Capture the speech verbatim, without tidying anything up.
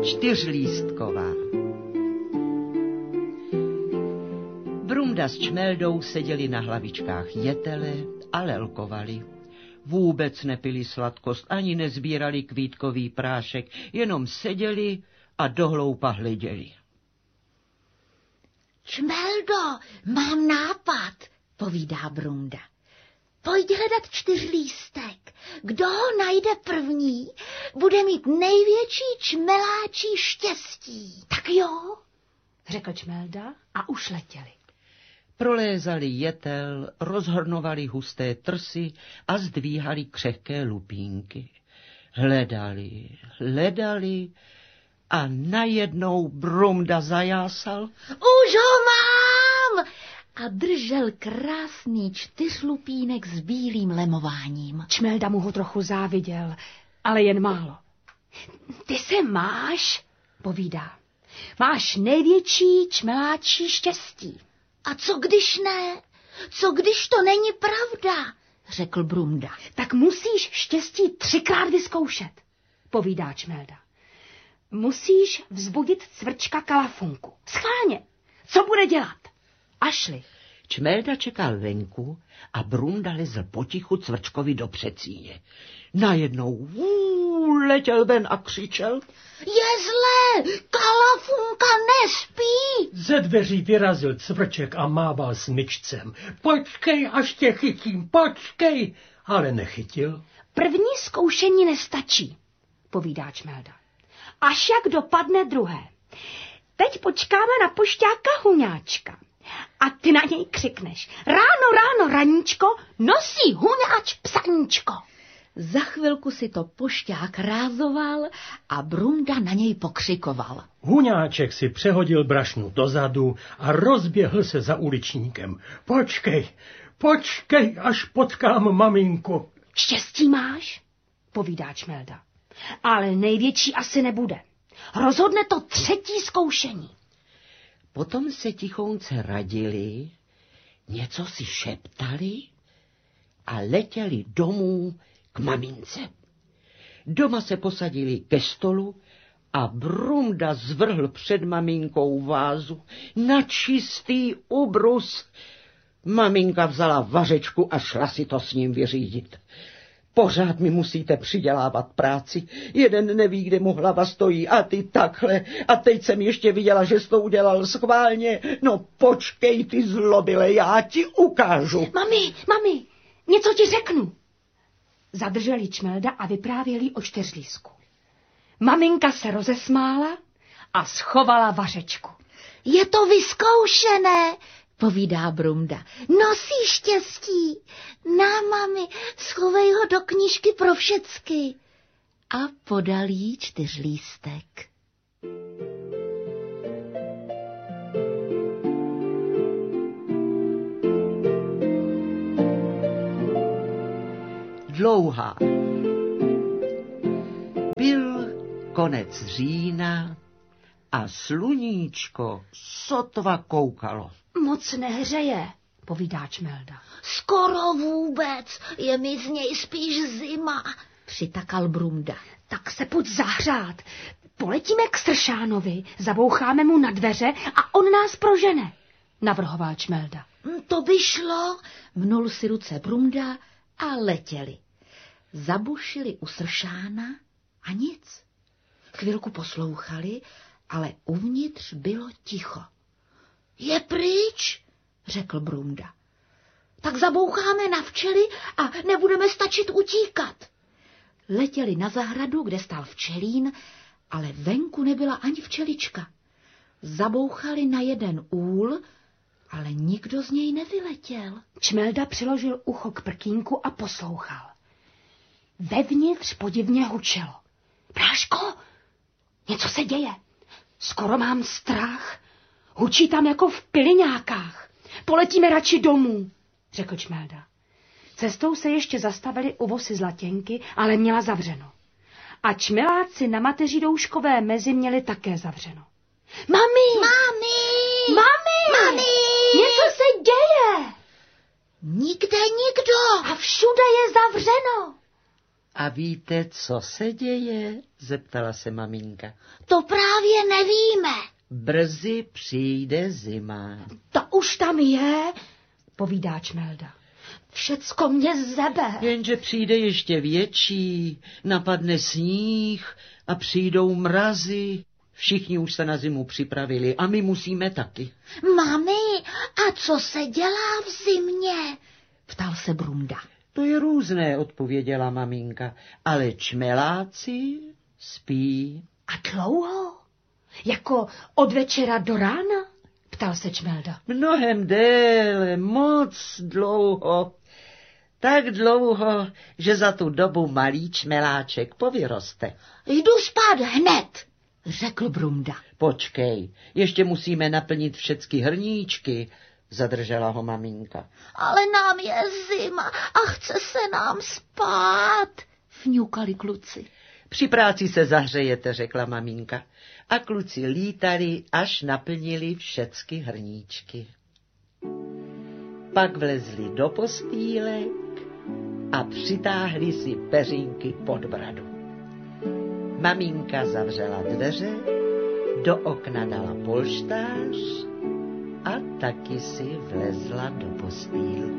Čtyřlístková. Brumda s Čmeldou seděli na hlavičkách jetele a lelkovali. Vůbec nepili sladkost, ani nezbírali kvítkový prášek, jenom seděli a dohloupa hleděli. Čmeldo, mám nápad, povídá Brumda. Pojď hledat čtyřlístek. Kdo ho najde první, bude mít největší čmeláčí štěstí. Tak jo, řekl Čmelda a už letěli. Prolézali jetel, rozhrnovali husté trsy a zdvíhali křehké lupínky. Hledali, hledali a najednou Brumda zajásal. Už ho mám! A držel krásný čtyřlupínek s bílým lemováním. Čmelda mu ho trochu záviděl, ale jen málo. Ty se máš, povídá. Máš největší čmeláčí štěstí. A co když ne? Co když to není pravda? Řekl Brumda. Tak musíš štěstí třikrát vyzkoušet, povídá Čmelda. Musíš vzbudit cvrčka Kalafunku. Schválně. Co bude dělat? A šli. Čmelda čekal venku a Brumda lezl potichu cvrčkovi do předsíně. Najednou vů, letěl ven a křičel. Je zlé, Kalafunka nespí. Ze dveří vyrazil cvrček a mával smyčcem. Počkej, až tě chytím, počkej. Ale nechytil. První zkoušení nestačí, povídá Čmelda. Až jak dopadne druhé. Teď počkáme na pošťáka Huňáčka. A ty na něj křikneš. Ráno, ráno, raníčko, nosí Huňáč psaníčko. Za chvilku si to pošťák rázoval a Brumda na něj pokřikoval. Huňáček si přehodil brašnu dozadu a rozběhl se za uličníkem. Počkej, počkej, až potkám maminku. Štěstí máš, povídá Čmelda. Ale největší asi nebude. Rozhodne to třetí zkoušení. Potom se tichounce radili, něco si šeptali a letěli domů k mamince. Doma se posadili ke stolu a Brumda zvrhl před maminkou vázu na čistý ubrus. Maminka vzala vařečku a šla si to s ním vyřídit. Pořád mi musíte přidělávat práci. Jeden neví, kde mu hlava stojí a ty takhle. A teď jsem ještě viděla, že jsi to udělal schválně. No počkej, ty zlobile, já ti ukážu. Mami, mami, něco ti řeknu. Zadrželi Čmelda a vyprávěli o čtyřlísku. Maminka se rozesmála a schovala vařečku. Je to vyzkoušené, povídá Brumda. Nosí štěstí. Na, mami, schovej ho do knížky pro všecky. A podal jí čtyřlístek. Dlouhá. Byl konec října a sluníčko sotva koukalo. Moc nehřeje, povídá Čmelda. Skoro vůbec, je mi z něj spíš zima, přitakal Brumda. Tak se pojď zahřát. Poletíme k Sršánovi, zaboucháme mu na dveře a on nás prožene, navrhoval Čmelda. To by šlo, mnul si ruce Brumda a letěli. Zabušili u Sršána a nic. Chvilku poslouchali, ale uvnitř bylo ticho. Je pryč, řekl Brumda. Tak zaboucháme na včely a nebudeme stačit utíkat. Letěli na zahradu, kde stál včelín, ale venku nebyla ani včelička. Zabouchali na jeden úl, ale nikdo z něj nevyletěl. Čmelda přiložil ucho k prkínku a poslouchal. Vevnitř podivně hučelo. Bráško, něco se děje. Skoro mám strach. Hučí tam jako v piliňákách. Poletíme radši domů, řekl Čmelda. Cestou se ještě zastavili u vosy Zlatěnky, ale měla zavřeno. A čmeláci na mateřidouškové mezi měli také zavřeno. Mami! Mami! Mami! Mami! Něco se děje! Nikde nikdo! A všude je zavřeno. A víte, co se děje? Zeptala se maminka. To právě nevíme. Brzy přijde zima. Ta už tam je, povídá Čmelda. Všecko mě zebe. Jenže přijde ještě větší, napadne sníh a přijdou mrazy. Všichni už se na zimu připravili a my musíme taky. Mami, a co se dělá v zimě? Ptal se Brunda. To je různé, odpověděla maminka, ale čmeláci spí. A dlouho? Jako od večera do rána? Ptal se Čmelda. Mnohem déle, moc dlouho. Tak dlouho, že za tu dobu malý čmeláček povyroste. Jdu spát hned, řekl Brunda. Počkej, ještě musíme naplnit všechny hrníčky, zadržela ho maminka. Ale nám je zima a chce se nám spát, fňukali kluci. Při práci se zahřejete, řekla maminka. A kluci lítali, až naplnili všechny hrníčky. Pak vlezli do postýlek a přitáhli si peřinky pod bradu. Maminka zavřela dveře, do okna dala polštář a taky si vlezla do postýlky.